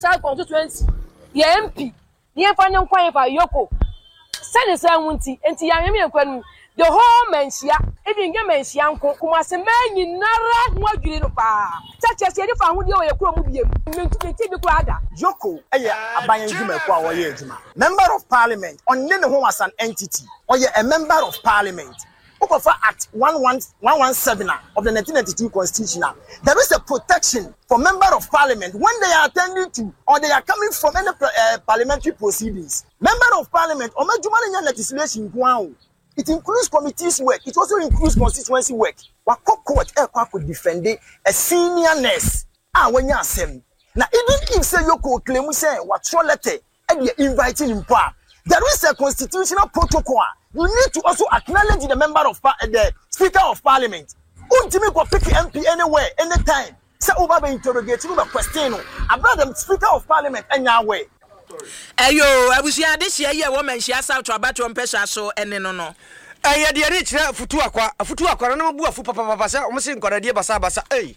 constituency ye MP ye fa ne kwan fa yoko send say wunti enti ya me kwanu the whole mensia e di nge mensia nko kuma se manyi nara ho adwiri no pa chache se di fa ho de o ye kuro mu biem nti bi kura ada Joko eye aban adwuma ko a wo ye adwuma member of parliament on ne ho as an entity or ye a member of parliament Okofa Act 1117 of the 1992 Constitution. There is a protection for member of parliament when they are attending to or they are coming from any parliamentary proceedings. Member of parliament, legislation, it includes committees work. It also includes constituency work. Wako court could defend a senior nurse. When you are saying now, even if say Yoko claim say what your letter and you're inviting him, there is a constitutional protocol. You need to also acknowledge the member of the Speaker of Parliament. Ultimately, go pick MP anywhere, anytime. Say over the interrogation, over question. About the Speaker of Parliament and your way. Ayo, I was here this year. Woman, she has out to about to pesa so and no. Aye, the rich Futuakwa, no bua fu papa basa, almost in Korea basa. Hey.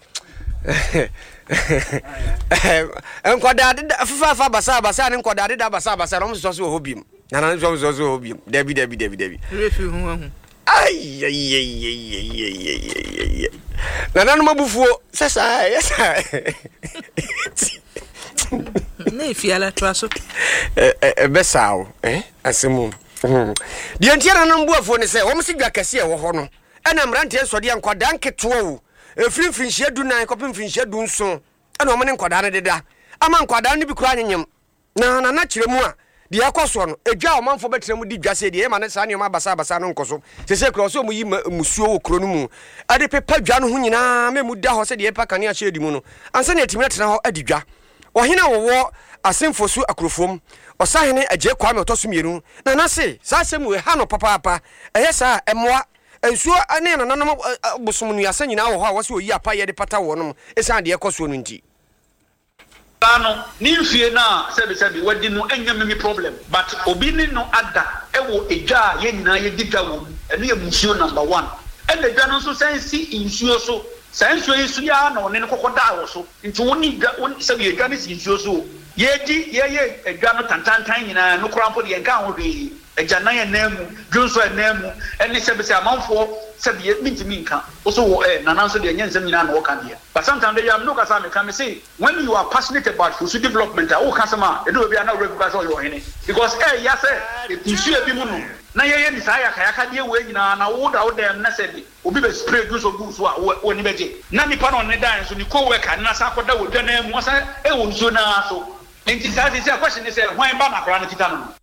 And Quadad Fafa basa and Quadad basa, almost also hobby. Nana also hobby. Debbie. Ay. Nana Mabufu, says I, yes. Nefiala traso. Besao, Asimu. The entire number of one say, almost like Cassia or Hono. And I'm ranting so the Anquadanke 2. A free shed do 9 copy shed do so. And a man in Quadana de da. A man Quadani be crying him. Nana natural more. The Acoson, a jar man for better would just say the man and Sanio Basabasano Coso. They say Crosso Monsieur Cronumu. I de paper Jan Hunina, Memuda, said the Epacania Shedimuno, and send it to Metana Edija. Or Hina war a sin for Su Acrofum, or Sahine a Jequam Tosumiru. Nana say, Sassam Hano Papa, yes, sir, and moi. And so I name an animal was someone you are sending now. How was you pay the Patawonum? It's on the Ecosunity. Nilfie na sebi wedi no enya me problem but obini no ada ewo eja ye nyina ye diga wo ene ye musio number 1 and the dwa no so sensi insuo so sensuo yisu ya na one ne kokoda wo so nti woni sebi edwa ne insuo so ye di ye edwa no tantantan nyina no korampo de enka ho hwe eja na ye namu dwonso namu ene sebi se amanfo sebi ye mintimi nka also wo nana so de enya nsem nyina na wo kan de but sometimes they am no kasa me can say when you are passionate about social development o customer e do be na regular so yo hene because ya say issue e bi mu no na ye ni sa ya ka de we nyina na wo da wo dem na say obi be spray do so good so a wo ni beje na nipa no ne dan so ni ko we ka na sa koda wo dwa na mu sa e wo nso na so enti sa say question is when ba na kra na kita no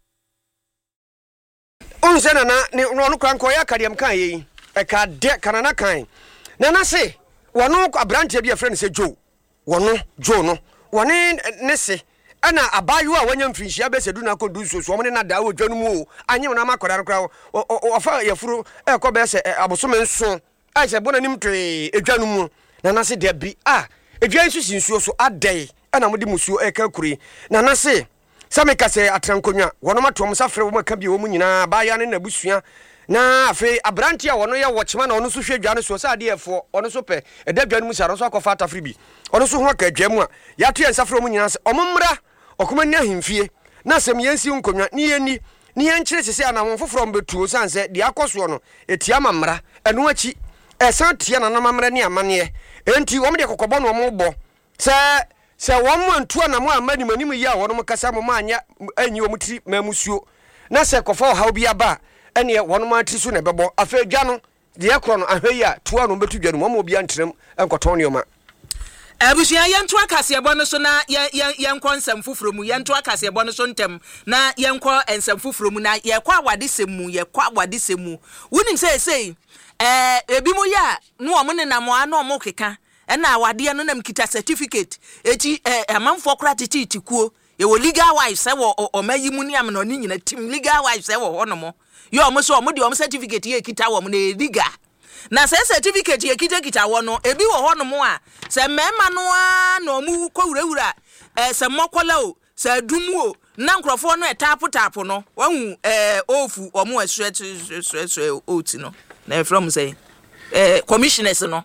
Unse na no kran ko ya kadem kan yi e ka de kanana kan na say wono abrante bia friend say Joe Joe no wone ne se ana abayu a wanya mfinhia be sedu na kodu so so mo ne na da wo dwanu mu anye na makoda kra ofa yafuru e ko be se abosome nso a se bona nim twe edwanu mu na se de bi edwan su sinsuo so adai ana mo de musuo e ka kuri na se sameka se atrankonwa wono matom safre wo maka bi wo mu nyina ba ya ne na busua na afi abrante a wono ye wochema na ono so hwedwane so sa de efo ono so pe edadwane mu saro so akofa atafri bi ono so ho aka adwamu a ya to ensafre mu nyina se omommra okoma ni ahemfie na asem yensi nkonwa ni yeni ni yenkyere sese anamon foforo mbetuo sanse de akoso no etia mamra eno achi esan tia na mamra ni amane enti wo me de kokobɔ no mo bɔ se wo mo antu na mo amani manim yi a wo no mkasa mo anya anyi wo mutiri mamusuo na se kofa ha obi aba ene wo no matiri so na bɛbɔ afa dwa no de ekro no ahwe ya to no betu dwa no mo obi antrem enkoton ne oma abusia yento akase ebo no so na yenkɔ nsɛm foforo mu yento akase ebo no so ntem na yenkɔ nsɛm foforo mu na yekɔ awade semu wonim sei ebi mo ya no omo ne na mo ana omo keka na awade no nam kita certificate eti amanfo kora titikuo ye wo legal wife se wo omayi mu ni am no ni nyina tim legal wife se wo hono mo yo omo so omo de omo certificate ye kita wo mo na legal na se certificate ye kita wo no ebi wo hono mo a se mema no a na omu kwurawura se mokola o se dumu o na nkrofo no etapo no wahu ofu omo asue oti no na from say commissioners no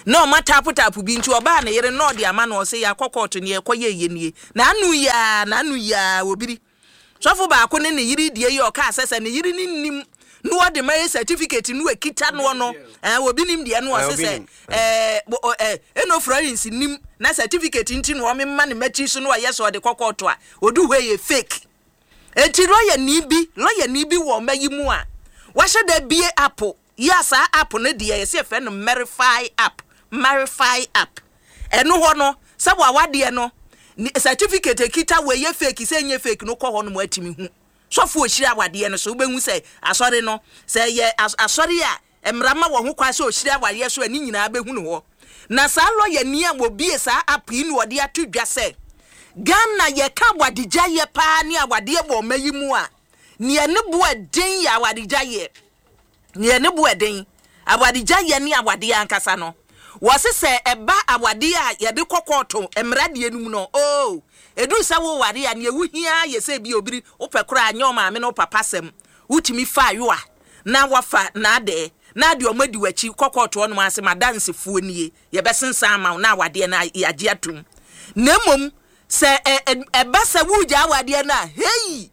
no matapu bi nti oba na yere no de ama no se ya kokot ne ekoye yenie na anu ya obiri sofo ba ko ne yiri die ye oka asese ne yiri ni nim no de my certificate no ekita no obi nim de no asese eno friends nim na certificate nti no me ma ne machi so no yeso de kokoto a odu hwe ye fake enti lawyer ni bi wo mayi mu a wahye da bie apple yasa app no de yesi efe no verify app eno ho no sabo awade no certificate ekita we ye fake se nye fake no ko ho no mo atimi hu sofo ohiri awade no so obehu se asori no se ye asori a emrama wo ho kwa se ohiri awade so ani nyina behu no ho na sa lawyer ni a wo bie sa app yi no de atodwa se Ghana ye ka wadija ye pa ni awade bo mayi mu a ne ne bo den ya wadija ye ne bo den awadija ye ni awade ankasa no wose se eba awade a ye de kokoto emrade enum no edu sa wo ware a ne wuhia ye se bi obiri opekora anya o maame no papa sem utimi fa yo a na wafa na de omadi wachi kokoto no ase madanse fuo nie ye besensa ama na awade na yage atum nemom se ebasa wuja awade na hey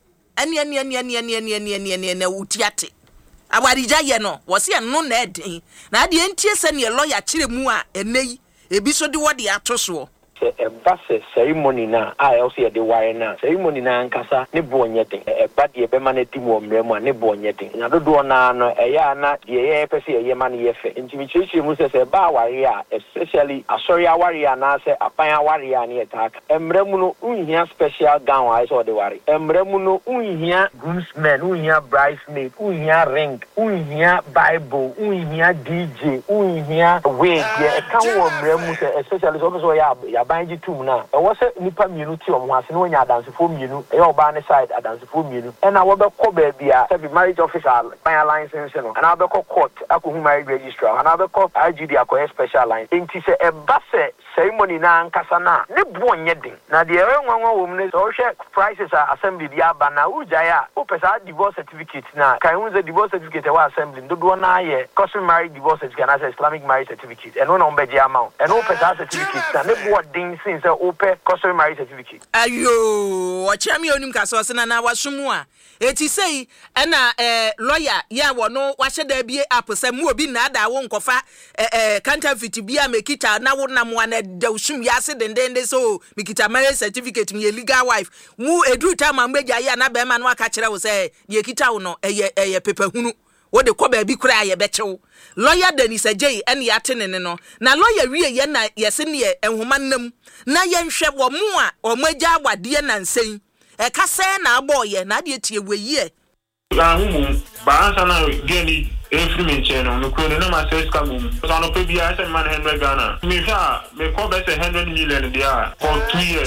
ani na utiate awarija ye no wose no na eden na de entie se ne lawyer kire mu a enei ebi so de wode atoso ebase ceremony na also de wire na ceremony na ankasa ne boonyeten eba de be ma na timu omremu a ne boonyeten na dodo na no eya na de ye pese ye ma ne ye fe ntimi chichi mu se ba ware a especially asori aware a na se apan aware a ne etaka emremu no unhia special gown I saw de ware emremu no unhia groomsmen unhia bridesmaid unhia ring unhia bible unhia DJ unhia wig ye kan wo emremu se especially so ya banji tum na e wo se nipa mienu ti omo ase no nya adansefo mienu e oba ne side adansefo mienu e na wo be ko ba bia se marriage officer pan license no and be ko court akohu marriage registrar and be ko IGD akoye special line enti se e ba se ceremony na ankasa na ne bo nye din na de e nwanwa wo mu ne so hwe prices assembly dia aba na uja ya o pesa divorce certificate na kan hu the divorce certificate wa assembly dodo na ye custom marriage divorce certificate na Islamic marriage certificate e no na ombeje amount e no pesa certificate na ne bo din since open custom marriage certificate ayo ochami onim ka so se na wasumu a eti sei na lawyer ya wo no wahye da bie app se mu obi na da wo nkofa counterfeit bia mekita na wo na mo na da usum ya se dendende so mekita marriage certificate me legal wife mu edu ta ma mbeja ya na be ma no aka kire wo se ye kita wo no eye pepahunu wo de ko ba bi kura ye bechew lawyer Dennis Ajay ene ya tenene no na lawyer wie ye na yese ne enhoma nam na ye nhwe wo mu a omagya awade na nsen e ka se na aboye na de tie weyi la humu baansa na geni every channel no ko na ma se ska mum so no pe bia se man 100 Ghana me fa me ko be se 100 million dia for 2 years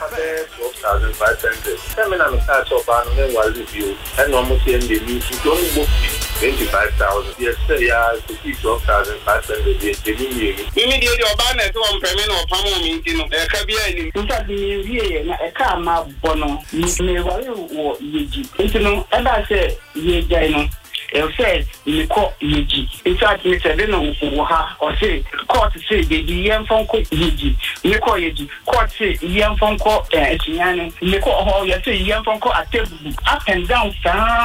12,500 semina me start so ba no me was review and no mo se ndi ni don't go 25,000 yes ya 12,500 the million immediately oba na to on peme no pamo mi ntino e ka bia ni nta bi wie na e ka ma bono me wale wo yeji ntino e ba se ye jai no says in court yeji in fact me said no wo ha or say court say the yen phone ko yeji me ko yeji court say yen phone ko echinyane me ko ho ye say yen phone ko atable up and down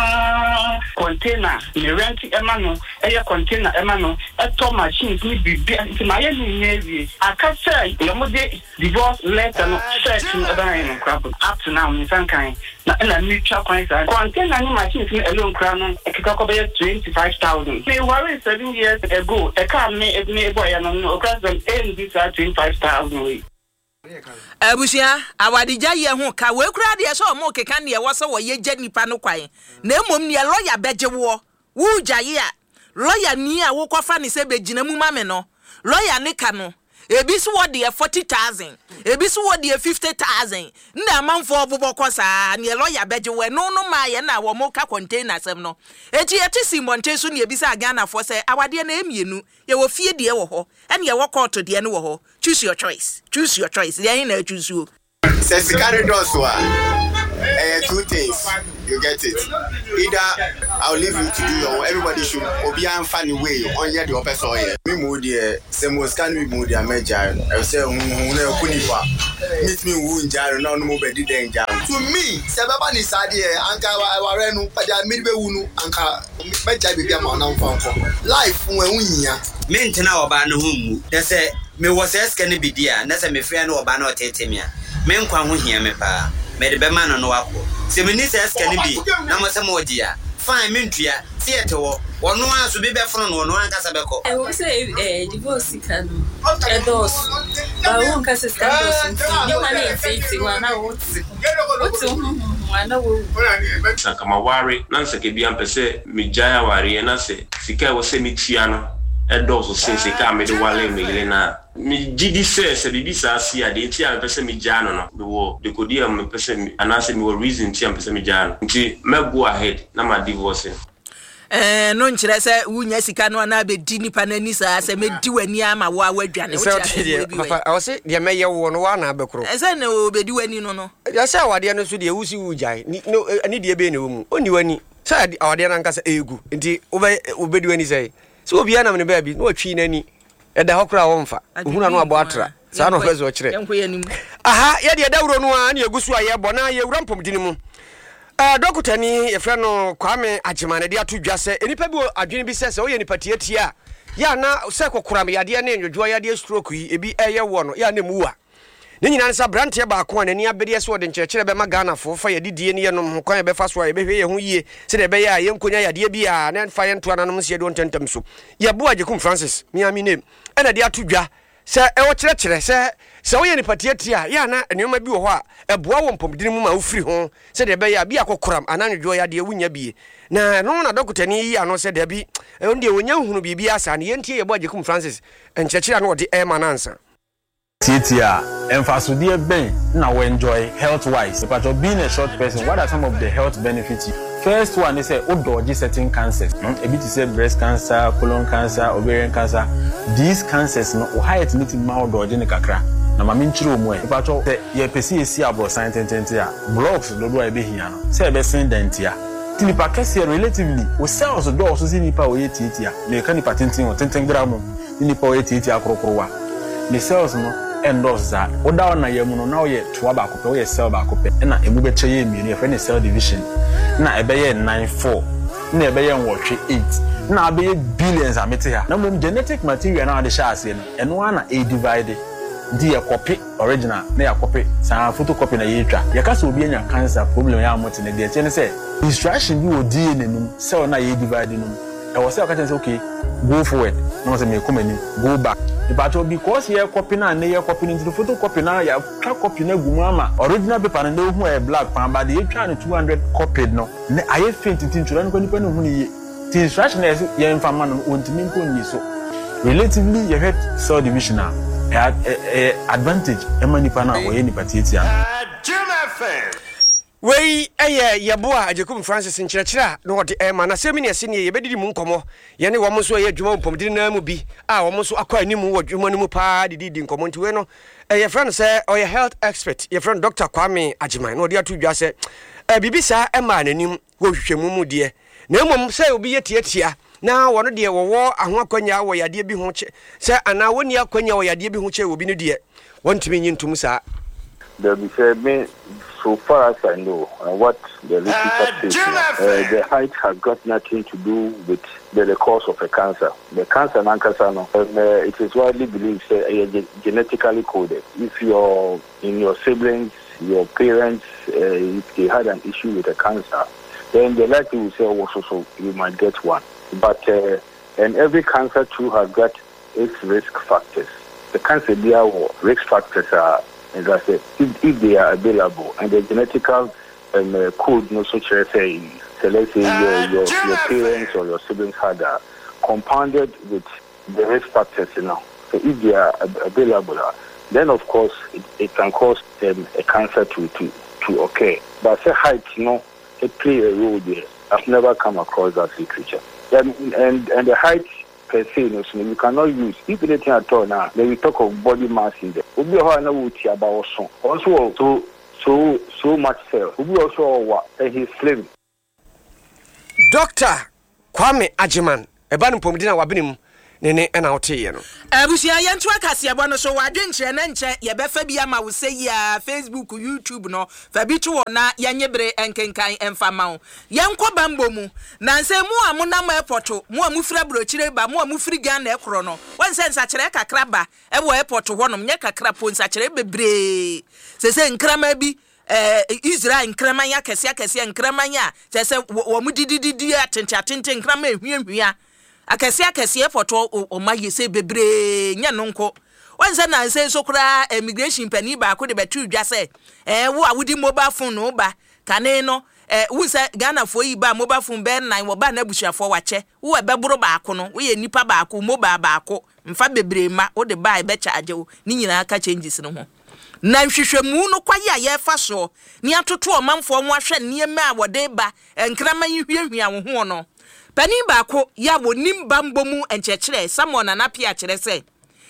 container me rent emano container emano to machines ni bibia nti ma ye ni nyewie aka say yo mo de divorce letter no search no dan no crap up to now ni sankan na mutual contract container ni machines ni alone crown no ekika ko 25,000. Me worry 7 years ago. A car me boy and no class them end this at 25,000. Abusia awadija ye ho ka we kura de so mo keka ne wo so wo ye gya nipa no kwan na emom ne lawyer beje wo gyaye a lawyer ni a wo kofa ne se begina mu mame no lawyer ne ka no ebi so wo de 40,000 ebi so wo de 50,000 na manfo oboboko saa ne lawyer beje we no ma ye na wo mo ka container sem no eti si monte so ne ebi sa Ghana for say awade na emienu ye wo fie de wo ho ene ye wo court de ne wo ho choose your choice there na choose you se sikare doso a Two things. You get it. Either I'll leave you to do your own. Everybody should be a funny way on your upper soil. Me moody, some was can be moody and major. I say, meet me wound jar, no more better than jam. To me, Sababan is idea, Anka Warenu, but I made Unu, Anka, Major became on life when we are. Maintain our ban home. They say, me was asking be dear, and that's a me friend or ban or tetemia. Men come here, me pa. Made the man on Wako. Seminars can be, Namasa Modia. Fine Mintria, theatre, or no one to be better from one Casabeco. I will say divorce can a dose. I won't cast a scandal. You money facing one out. Sakamawari, Nancy Kibian Pese, Mijaya Wari, and I say, Sika was semi-tiano. Edos since he came to Wale Milena. Me GD says, a Bibisa see a deity and Pessemijano, the war, the Codium Pessem, and I said, more reason to Pessemijano. May go ahead, Nama divorcing. No nkyerɛ wunya sika no na be dini panani saa sɛ medi wani ama wo awadwane wo kyerɛ papa I say de meyɛ wo no wa na abekro ɛsɛ na obedi wani no ya sɛ awade no so de wusi wugyae no ani de be na wo mu oni wani sɛ awade na nkasa egu nti obedi wani sɛ so obi anam ne baabi no atwi nani ɛda hokra wo mfa ohuna no abɔ atra saa no fɛzo kyerɛ aha yɛ de dawuro no a na yegusu ayɛ bɔ na yɛ wura mpom dini mu Dr. Ni your friend no Kwame Ajimane dia to dwa se enipa bi adwene bi se o ye nipa tietia ya na se kokoram yade na enwodwo yade stroke yi ebi eye wo no ya na muwa ne nyina nsa brantie ba ko anani abede se o de nkyerɛkyerɛ be magana fo fa yade die ne ye no ho kwan be fa so ye be hwe ye ho yie se de be ya ye nkonya yade bi a na fa ye nto ananom se ye do ntentam so ye bo ajekum Francis miami name ena dia to dwa se e wo kyerɛkyerɛ se wo ye nipa tietia ya na enema bi wo ho a eboa wo mpomdini mu ma wo firi ho se de be ya bi akokoram ananwodwo ya de wunya bie na no na Dr. Ni yi ano se de bi onde wonya hunu bibi asa ne yentie ye bo ajekum Francis enkyerɛkyerɛ no de ema nansa Titia, emphasizing ben now enjoy health wise. But being a short person, what are some of the health benefits? First one is say dodge certain cancers. A bit to say breast cancer, colon cancer, ovarian cancer. These cancers no height meeting mouth dodge in the kakra. Na mami nchiro mo e. But ye pesi esi abo science blocks do do e be hia no. Say be sen dentia. Tinipa kese relatively o cells do so si nipa o ye titia. Me ka nipa tenten o tenten gram nipa o ye titia krokrowa. The cells no endorse that. Oda na ye mu no na ye to aba akopɛ ye cell ba akopɛ na emu be kyeye mienu ye friend cell division na ebe ye 94 na ebe ye nwɔtwe 8 na ebe ye billions amete ha na mom genetic material na ade sha ase no eno ana e divide di ye copy original na ya copy sa photocopy na ye twa ye ka so obi anya cancer problem ya amote na de tie ne say instruction bi wo DNA num cell na ye divide num e wo say ka say okay go forward no say me come ani go back. But because you copy na you copy into the photocopy now you try copy na gumama original paper na no hu e black pan but they try 200 copied no na aye faint into no ko nipa no hu ni the instruction is you inform man ontimi nko ni so relatively you had cell division advantage e manipa na o ye nipa tietia Wei yeboa ajekum Francis nkyerɛkyerɛ na wɔde ema na sɛmi ne ɛse ne yɛbɛdidi mu nkɔmɔ yɛne wɔn so yɛ adwuma mpɔmdini na mu bi a wɔn so akɔ animu wɔ adwuma no mu paa didi nkɔmɔ nti we no yɛ friend sɛ ɔyɛ health expert yɛ friend Dr. Kwame Ajiman na ɔde ato dwa sɛ bibi saa ema nanim wɔ hwehwɛmu mu deɛ na mmom sɛ obi yɛ tietia na wɔno deɛ wɔwɔ ahoakwanya wɔ yadeɛ bi ho kyɛ sɛ ana wɔni akwanya wɔ yadeɛ bi ho kyɛ obi no deɛ wɔntimi nyintum saa there be said me so far as I know, what the research says, the height has got nothing to do with the cause of a cancer. The cancer and cancer, it is widely believed genetically coded. If you're in your siblings, your parents, if they had an issue with a cancer, then the likely will say, oh, so you might get one. But and every cancer too has got its risk factors. The cancer risk factors are, as I said, if they are available and the genetical code, no such as say, let's say your parents or your siblings had compounded with the risk factors, So if they are available, then of course it can cause a cancer to occur. But say height, it play a role there. I've never come across that literature. And the height per se, you cannot use, if anything at all now, then we talk of body mass index. Also, so much so. We also what he's slim. Dr. Kwame Ajiman, Eban Pomdina Wabinim, Nene and Aote. Abusia yentu akase abo no so wadwenkyere na nche ye befa bia ma wo sei ya Facebook, YouTube no fa bi to na yenyebre enkenkan emfama wo yenkɔ bambo mu na nse mu amonam airport mu amufira brochire ba mu amufiri Ghana ekoro no wonse nsakere kakra ba ebo airport honom nye kakra po nsakere bebre sese nkrama bi Israel nkramanya kese nkramanya sese wo mu dididi atente nkrama ehwiehwia akese foto o maye se bebre nya nonko wanza na nse so kura immigration pani ba ko de betu dwa se wo awudi mobile phone no ba kane no wunsa Ghana fo yi ba mobile phone ben 9 wo ba na busuafo wache wo ebeboro ba ko no wo ye nipa ba ko mobile ba ko mfa bebre ma wo de ba e be charge wo ni nyina aka changes no ho na hwehwemu no kwaye aye fa so ni atoto o manfo mo ahwe niema a wo de ba nkrama hwiehwia wo ho no pani baako ya wo nimbambo mu enchekere Samuel Nana Pia kire se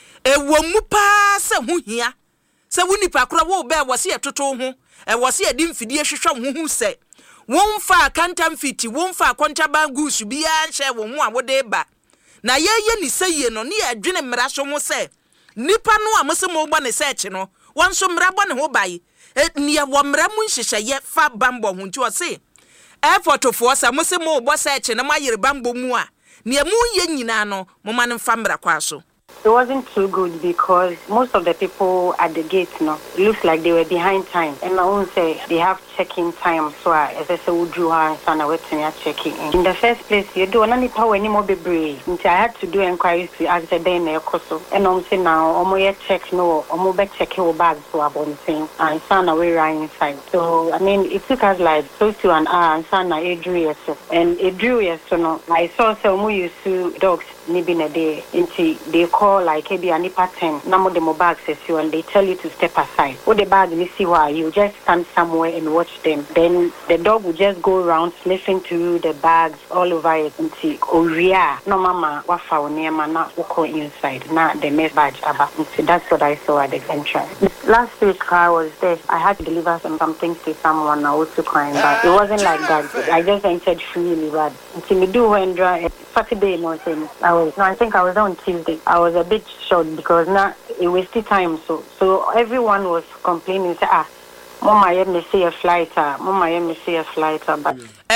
ewo mu pa se hu hia se woni pa kora wo be wo se etoto ho wo se edi mfidie hwehwe ho hu se won fa kantam fiti won fa kontraband goods bia nhye wo mu a wo de ba na yeye ni seye no ne adwene mmara so ho se nipa no amose mo gba ne search no won so mmara bɔ ne ho bai ne ye wo mmara mu nhyehyeye fa bambo ho nti o se airport for sa mo se mo bo search na mayere bambo mu a ne mu ye nyina no mo man mfa mmara kwa so. It wasn't too good because most of the people at the gate, it looks like they were behind time. And I won't say they have check-in time, so as I say, we drew her and son waiting at checking in. In the first place, you don't any power anymore be brave. Until I had to do inquiries to ask the day in the course. And I'm saying now, I'm check no, I'm be check your bags so I'm saying, and son away right inside. So I mean, it took us like close to an hour, and son I drew yourself, and it drew yourself. I saw some who used to dogs. Maybe in a day, they call like maybe a nipa 10. Now the mobile says you and they tell you to step aside. What the bag you see why you just stand somewhere and watch them. Then the dog will just go around sniffing through the bags all over it until Oria. No mama, what for near mana oko inside. Now the mess badge about. So that's what I saw at the entrance. Last week I was there. I had to deliver some things to someone. I was also crying, but it wasn't like that. I just entered freely, but until we do when dry Saturday morning. I think I was on Tuesday. I was a bit shocked because now it wasted time. So everyone was complaining. Say, Mama, let me see a flighter. Mama, let me see a flighter. But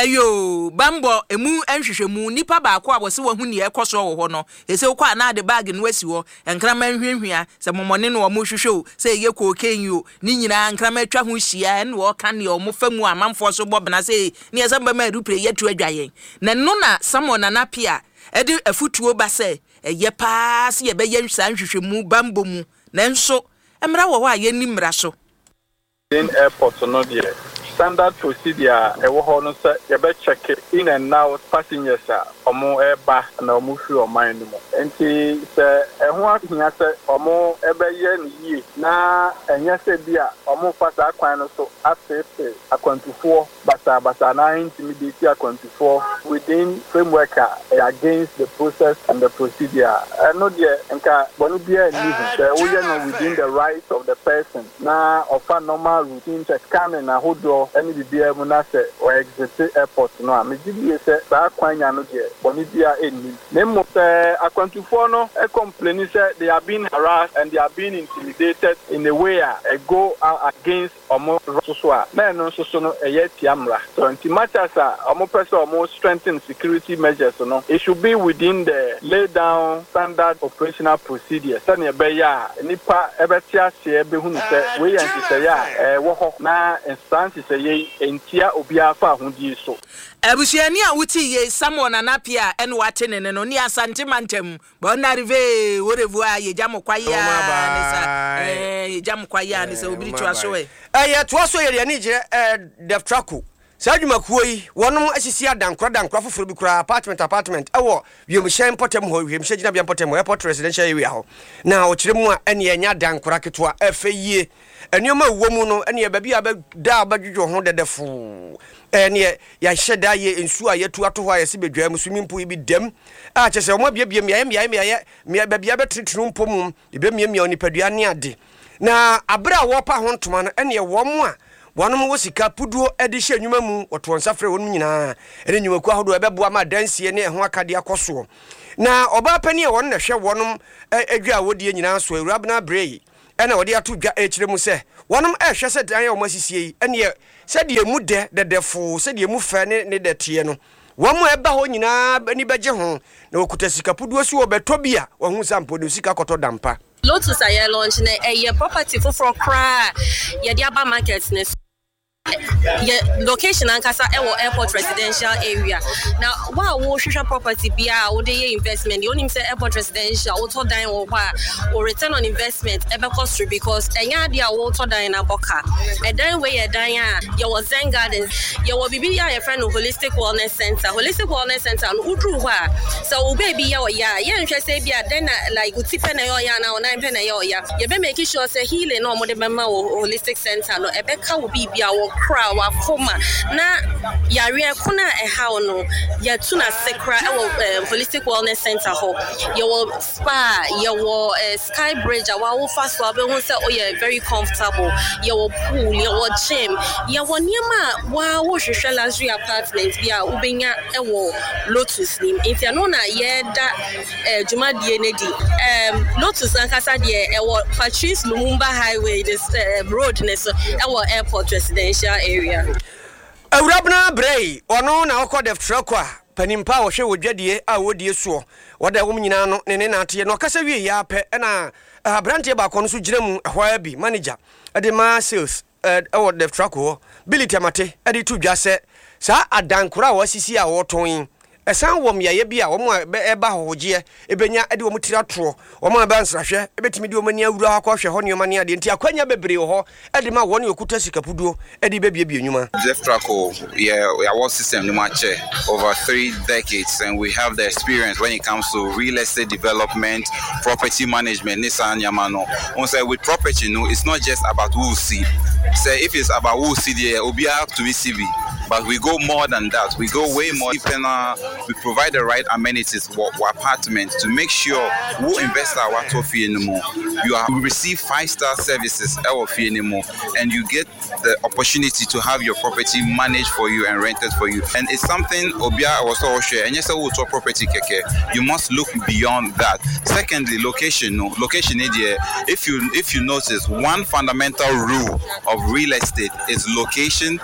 Ayo, Bambo, emu enhwehwemu nipa ba akwa wo se wo hu ne ekoso wo ho no. Ese wo kwa na de bag no wasi wo. Enkrama nhwehwia se momone no mo hwehwe se ye ko kenyo. Ni nyina enkrama atwa ho hia ne wo ka ne o mo famu amamfo so bobna se ne yesamba ma rupre yetu adwayen. Na no na Samuel Nana Pia edi afutuo ba se ye pass ye be ye nhwehwemu Bambo mu. Nanso emra wo wa ye ni mra so. In airport no there. Standard procedure ewo ho no say you be check in and out passengers omo eba na omo fi o mind mo enti se eho ahia se omo ebe ye ni yi na enya se bia omo pasa akwan no so afefe akwantufo basa na intimidate akwantufo within framework against the process and the procedure no there enka bonu bia ni se wo ye no within the rights of the person na offer normal routine check scanning na hodo any bia mu na se or exit airport no a me give say ba kwanya no there boni bia eni nemo say akwantufo no e complain say they are being harassed and they are being intimidated in a way go against omo so a na no so no eye tiamra so anti matters omo person omo strengthen security measures no it should be within the laid down standard operational procedures so ne be ya nipa ebetia se ebe hunu say we anti say ya wo ho na instance say ye entia obia fa ahudi so abusuani a wuti ye Samuel Nana Pia en wate ne no ni asante mantem bo na rive worevu a ye jam kwaya ne sa ye jam kwaya ne sa obiri twa so ye to so ye ne je def trako sadwumakuo yi wonom asisi adankra foforo bi kura apartment ewo wiemhye potem ho wiemhye gina bia potem airport residential area ho na o kire mu a ene enya dankra ketwa afeyie enioma wo mu no ene ba bia ba da badwodwo ho dedefo ene ya hyeda ye ensu a yetu ato ho ayese bedwa mu swimming pool bi dem a kyese omo bia mia ba bia betritru mpom ebe mia onipadua ne ade na abra wo pa ho ntoma no ene wo mo a wɔnom wɔ sika puduo de hyɛ nnwuma mu wɔto nsa frɛ wɔnom nyinaa ɛne nnwumaku ahodoɔ ɛbɛboa ma dansie ne ɛho akade akɔsoɔ na ɔbaa pani a wɔn na hwɛ wɔnom adwa a wɔdie nyinaa so Awurabena Brey ɛna wɔde ato dwa ɛkyerɛ mu sɛ wɔnom ɛhwɛ sɛ dan a wɔn asisie yi ɛneɛ sɛdeɛ mu dɛdɛfo sɛdeɛ mu fɛ ne dɛteɛ no wɔn mu ɛba hɔ nyinaa ani bɛgye ho na wɔkuta sika puduo so wɔbɛtɔ bi a wɔn ho sampo de sika kɔtɔ dampa Lotus aye launch na eye property for cry ye di aba market ne location ankasa ewo airport residential area now wa wo hwehwe property bia wo dey investment you only say airport residential wo to dan wo kwa or return on investment ebe cost because enya dia wo to dan na boka e dan we ye dan a ye was Zen Gardens ye wo bibi ya friend holistic wellness center no udru hwa so wo baby ye nhwe say bia dan like utipe na yo ya na 9 pe na yo ya ye be make sure say healing no mo de bema wo holistic center no ebe ka wo bibia wo kra wa foma na yare kuna how no ya tuna sekra holistic wellness center ho your spa your sky bridge wa wo fast wa be hu say oh yeah very comfortable your pool your gym your niema wa wo hwehwe luxury apartment bia ubenya ewo Lotus nim if you know na ye da jumadie ne di Lotus ankasa de ewo Patrice Lumumba highway this road ne so ewo airport residential area. Awurabena Brey ono na okọ def truck a panimpa wo hwe wodwadie a wodie so woda wo nyina no ne na ate no kasa wie ya pɛ na brantie ba kɔ no so gyina mu hwa bi manager ade ma sales ɛwɔ def truck ho Billy Temate ade tu dwa sɛ saa adankora a wasisi a wɔtɔn esan wom ya ye bia wo mo eba hohogye ebenya ede wo mutira tro wo mo eba nsrahwe ebetimi de wo mani awura akɔhwe ho ne omani ade nti akwanya bebre ho ede ma wo ne okuta sikapuduo ede bebie nyuma Jeff Traco our system no match over 3 decades and we have the experience when it comes to real estate development property management Nissan Yamano on say with property it's not just about who see say if it's about who see there obia to be CV but we go more than that we go way more deeper. We provide the right amenities for apartments to make sure who invest our trophy anymore. You receive 5-star services anymore, and you get the opportunity to have your property managed for you and rented for you. And it's something Obia was also share. And yes, I will talk property keke. You must look beyond that. Secondly, location. No location area. If you notice, one fundamental rule of real estate is location.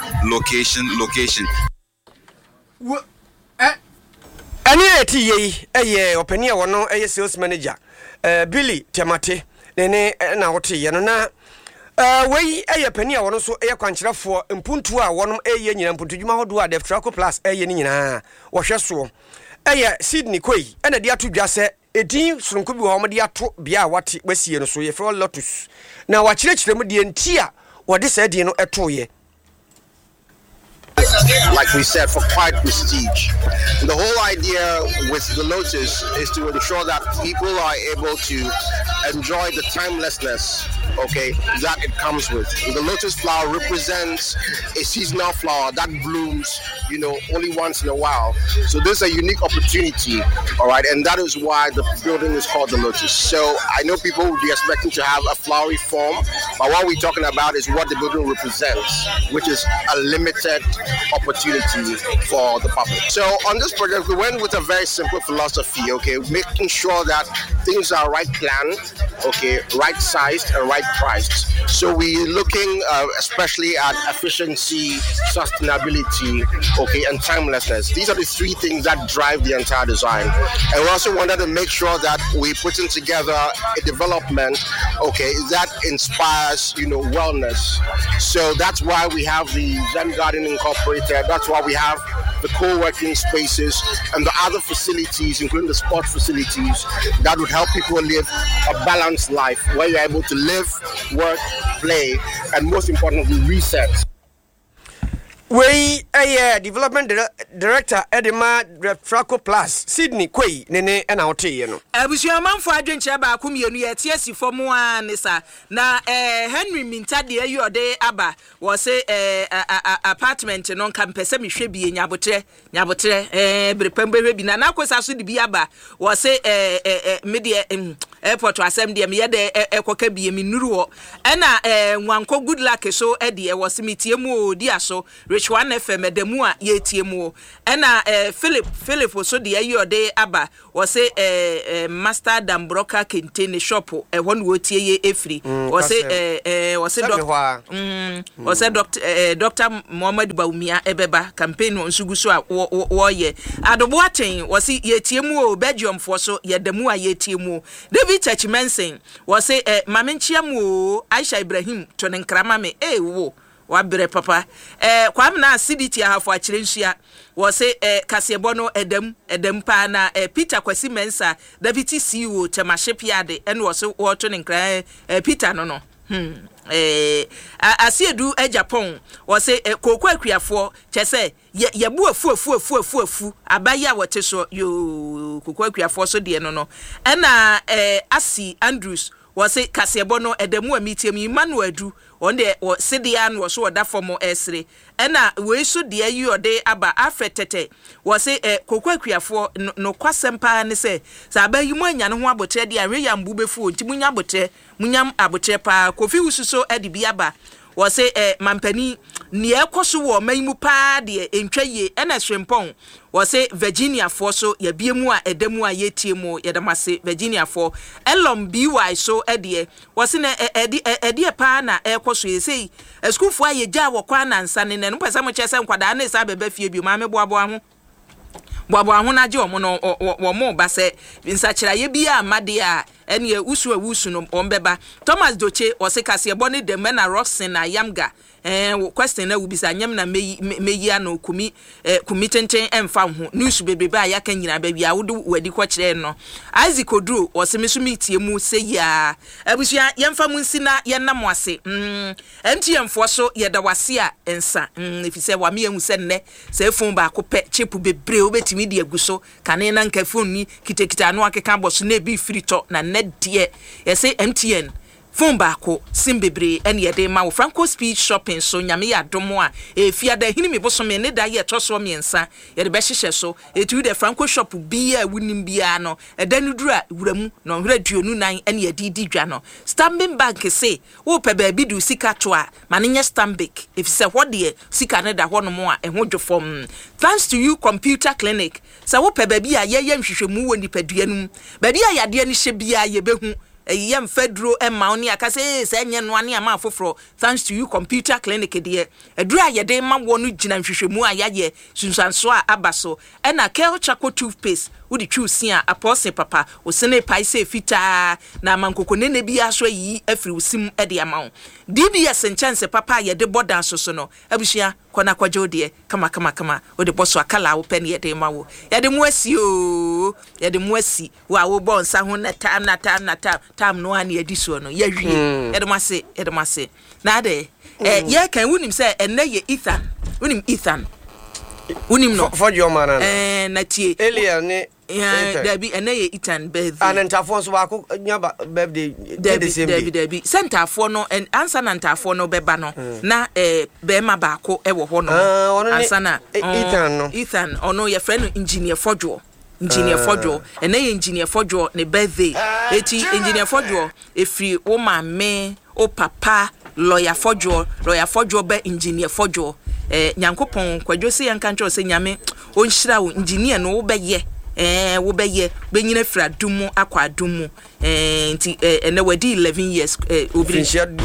Ani eti ye openia wono sales manager Billy Temate ne na wote ye no na wei penia wono so kwankyerefo mpuntu a wono nyina mpuntu dwuma hodo a Def Traco Plus ni nyina wo hwe so Sydney Koi na de ato dwa se edin sonko bi wo mo de ato bia wate wasie no so ye fro Lotus na wa kyerɛkyerɛ mu de ntia wo de sa din no eto ye. Like we said, for quite prestige. The whole idea with the Lotus is to ensure that people are able to enjoy the timelessness, that it comes with. The Lotus flower represents a seasonal flower that blooms, only once in a while. So this is a unique opportunity, all right, and that is why the building is called the Lotus. So I know people will be expecting to have a flowery form, but what we're talking about is what the building represents, which is a limited opportunity for the public. So on this project, we went with a very simple philosophy, making sure that things are right planned, right sized and right priced. So we're looking especially at efficiency, sustainability, and timelessness. These are the 3 things that drive the entire design. And we also wanted to make sure that we're putting together a development, that inspires, wellness. So that's why we have the Zen Garden Incorporated. That's why we have the co-working spaces and the other facilities, including the sport facilities, that would help people live a balanced life where you're able to live, work, play, and most importantly, reset. We development director Edema Traco Plus Sydney Koi nene na hote no abusua manfo adwenche ba akomienu ye tiesi fomu anisa na Henry Minta de ayode aba wo se apartment no nka mpese mehwe bi nyabotre brepembe bi na akosa so de bi aba wo se media airport asem de me ye de ekoka bie me nuru ho na nwanko good luck so de wo se metie mu odi aso Rich One FM adamu a ye tie mu na Philip so de ayi ode aba wo se Master Dambroka Kentene shop ho no tie ye efri wo se Dr. Muhammad Baumia ebeba campaign nsugu so a wo ye adobo aten wo se ye tie mu o Belgium fo so ye damu a ye tie mu David Church Mensen wo se mamenchia mu Aisha Ibrahim to ne nkrama me wo wabre papa kwam na CDT ahafo akire nsua wo se kasebo no edam pa na Peter Kwasi Mensa deputy CEO Temahyepiade ene wo se wo to ne nkra Peter no asiedu Japan wo se kokwa akuafo chese ye bu afu abaya wote so yo kokwa akuafo so de no ena Asi Andrews wo se kasebo no edamu amitiam Emmanuel Adu onde wo sedia no so oda form esre ena we so de ayi ode aba afetete wo se kokwa akuafo no kwasempa ne se sa abayi mu anya no ho abotre de anwe ya mbu befu nti munya abotre munyam abotre pa Kofi Ususo edi biaba wo se mampani ne ekoso wo mayimu pa de entwaye ena Swempon wo se Virginia for so ya biemu a edamu a yetie mu yedamase Virginia for Elom BY so ede wo se na ede pa na ekoso yesei eskufu a yeja wo kwa na nsa ne no pesa mo chese nkwada na esa beba fie bi ma me boabo ho na je omo no wo mo ba se nsachira ye bia amade a ene usu no ombeba Thomas Doche o se kase ebo ne dem na Roxen na Yamga question na wubisa nyam na meyi ano kumi tenten emfa ho news bebebe a yaka nyina ba bia wo wadi ko kire no Isaac Oduro o se mesu mitie mu se ya abusua yemfa mu nsina yenam wase MTM so yeda wase a ensa efise wa me ehu se nne se phone ba ko pe chip bebre obetimi de aguso kane na nka phone ni kitekita no akeka boso na bi frito na nedie yese MTN phone baako simbebre ene yede ma wo Franco Speech Shopping so nyame ya domo a fiada hini me boso me ne da ye toso me nsa yede be hihye so etu de Franco shop bia wunim bia no edanu dura wuramu no hwera duonu nan ene yede di dwa no Stanbic Bank say wo pe ba bi du sika to a ma ne nye Stanbic if say what de sika ne da ho no mo a eho dwofom thanks to you computer clinic say wo pe ba bi a ye nhwehwemu wo nipaduanum ba bi a yade ne hye bia ye behu yem fedro emma oni akase se nye no ane ama afoforo thanks to you computer clinic de edura ye de ma wo no gina nhwehwemu ayaye sunsanso a abaso ena Kel Chaco toothpaste wudi twusi a apose papa osene paise fita na mankoko nene bia so yi afiri usim ede ama DBS nchance papa ye de bodan so no abusua kona kwaje ode kama ode boso akala wo pen ye de ma wo ye de muasi o ye de muasi wa wo bon sa ho na tam no ani ediso no ye hwie ye de mase na de ye kan wunim se enne ye Ethan unim no for your man na tie Elia ne Debbie ene ye Ethan birthday anentafo so ba ko nyaba birthday the same day Debbie centerfo no answer nantafo no beba no na be ma ba ko e wo ho no answer na Ethan ono ye friend engineer Fodjo ene ye engineer Fodjo ne birthday eti engineer Fodjo efri o ma me o papa lawyer Fodjo be engineer Fodjo nyankopon kwadwose yanka ncho se nyame onhyira wo engineer no wo beye benyina fra dumu akwa dumu nti ene wadi 11 years obi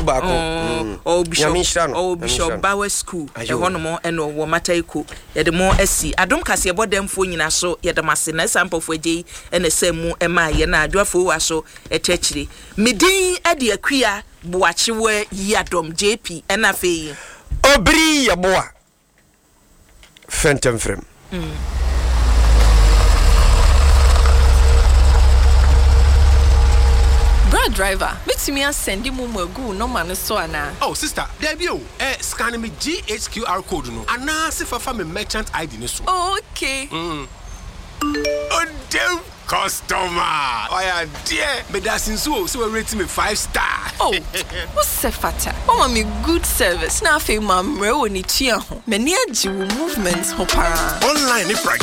Bishop Bauer School honomo eno wo mataiko yede mo asi adom kase bodemfo nyina so yede mase na sampofo agei ene samu ema ye na adwafo wa so etechiri midin ade akua boachewe yadom JP ena fe obri yaboa Phantom frame driver, meet me and send him go no man so ana. Oh sister, there be scan me GHQR code no. Ana se fa me merchant ID no so. Oh, okay. Oh damn customer. Oh yeah, dear. Me da sinso so we rate me 5 star. Oh, what's fata? Oh me good service. Na fe mamre woni tua ho. Me ne agi movements ho para. Online ni